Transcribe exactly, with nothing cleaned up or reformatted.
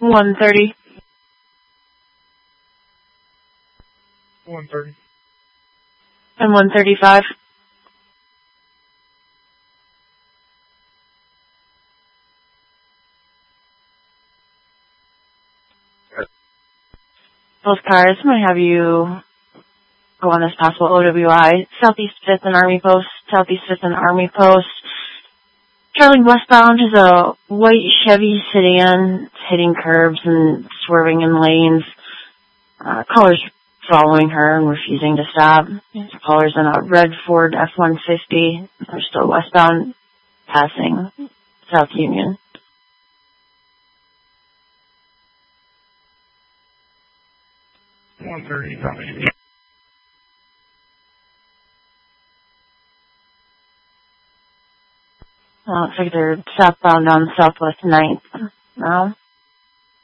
one thirty. one thirty. And one thirty-five. Both cars might have you go on this possible O W I. Southeast fifth and Army Post. Southeast fifth and Army Post. Traveling westbound is a white Chevy sedan hitting curbs and swerving in lanes. Uh, callers following her and refusing to stop. Callers in a red Ford F one fifty. They're still westbound, passing South Union. one thirty, copy. Uh, looks like they're southbound on Southwest ninth now.